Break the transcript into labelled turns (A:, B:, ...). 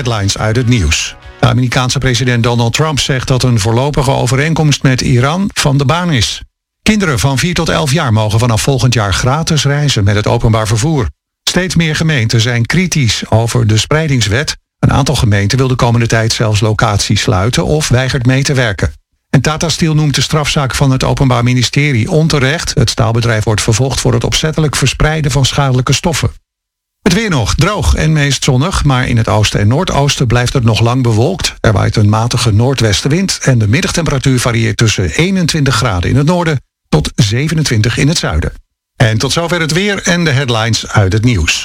A: headlines uit het nieuws. De Amerikaanse president Donald Trump zegt dat een voorlopige overeenkomst met Iran van de baan is. Kinderen van 4 tot 11 jaar mogen vanaf volgend jaar gratis reizen met het openbaar vervoer. Steeds meer gemeenten zijn kritisch over de spreidingswet. Een aantal gemeenten wil de komende tijd zelfs locaties sluiten of weigert mee te werken. En Tata Steel noemt de strafzaak van het Openbaar Ministerie onterecht. Het staalbedrijf wordt vervolgd voor het opzettelijk verspreiden van schadelijke stoffen. Het weer nog, droog en meest zonnig, maar in het oosten en noordoosten blijft het nog lang bewolkt. Er waait een matige noordwestenwind en de middagtemperatuur varieert tussen 21 graden in het noorden tot 27 in het zuiden. En tot zover het weer en de headlines uit het nieuws.